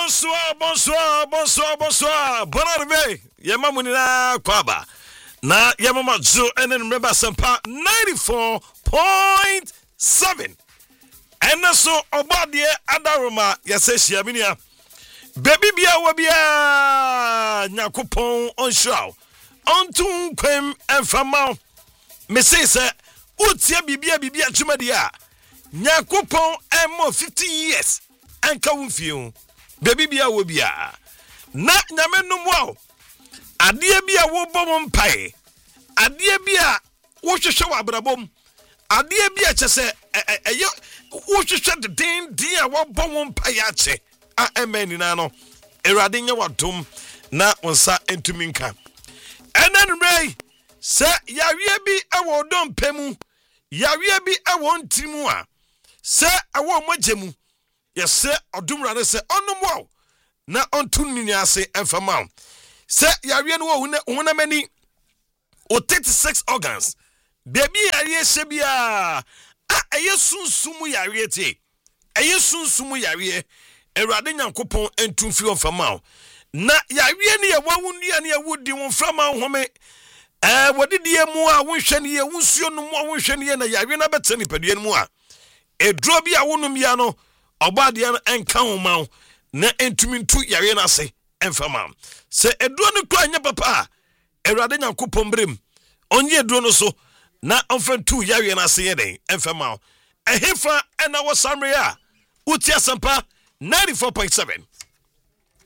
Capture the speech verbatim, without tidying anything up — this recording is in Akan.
bonsoir, bonsoir, bonsoir, bonsoir. Bonne arrivée. Yema munina kwaba. Na yema madzo enen remember sampa ninety-four point seven. Ena so obadie adaroma yase shiaminia. Baby bia wabia nyakopon onshaw. Ontun kwem enfama. Me say say utia bibia bibia chumadia. Nyakopon emo fifty years. Anka wumfie baby bia wo bia na nyame no mo ade bia wo bom mpae ade bia wo hwehwe wa abrabom ade bia chese eye wo hwehwe de din din a wo bom mpae ache a amen na no erade nya wadom na onsa entumi nka enen rei se yawie bi ewo dom pemu yawie bi ewo ntimu a se ewo mogemu yes odumrane se onomwo na ontun ase enfama se yawie no wo huna mani o thirty-six organs baby yawie se bia a eye sunsumu yawie tie eye sunsumu yawie erade nyankopon entun fi ofama na yawie ne ye wawunua ne ye wudi wonfama home eh wodidie mu a wonhwe ne ye wonsuo no mu a wonhwe ne ye na yawie na betani padua no mu a edro bia wonum ya no obade no enka homa na entumi ntu yare na se enfama se eduro no kura nya papa erade nyankopon brem onye eduro no so na onfantu yare na se yeden enfama ehefa ena wo samre a utia sampa ninety-four point seven